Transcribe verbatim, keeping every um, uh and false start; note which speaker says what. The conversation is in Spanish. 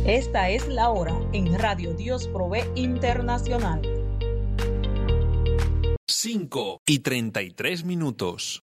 Speaker 1: Esta es la hora en Radio Dios Provee Internacional.
Speaker 2: cinco y treinta y tres minutos.